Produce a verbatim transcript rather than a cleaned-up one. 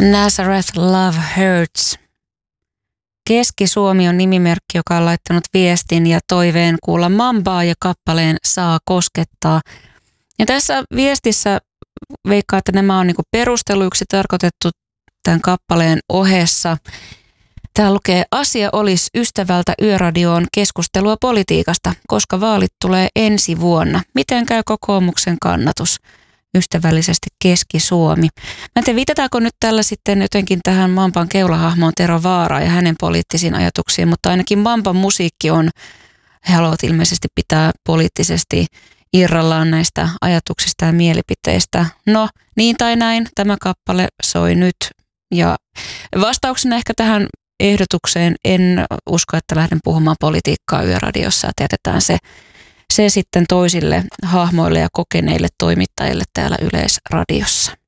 Nazareth Love Hurts. Keski-Suomi on nimimerkki, joka on laittanut viestin ja toiveen kuulla Mambaa ja kappaleen Saa koskettaa. Ja tässä viestissä veikkaa, että nämä on niinku perusteluiksi tarkoitettu tämän kappaleen ohessa. Täällä lukee, asia olisi ystävältä Yöradioon keskustelua politiikasta, koska vaalit tulee ensi vuonna. Miten käy kokoomuksen kannatus? Ystävällisesti Keski-Suomi. Mä en tiedä, viitataanko nyt tällä sitten jotenkin tähän Mampan keulahahmoon Tero Vaaraan ja hänen poliittisiin ajatuksiin, mutta ainakin Mampan musiikki on, he haluavat ilmeisesti pitää poliittisesti irrallaan näistä ajatuksista ja mielipiteistä. No, niin tai näin, tämä kappale soi nyt. Ja vastauksena ehkä tähän ehdotukseen en usko, että lähden puhumaan politiikkaa Yöradiossa, että jätetään se Se sitten toisille hahmoille ja kokeneille toimittajille täällä Yleisradiossa.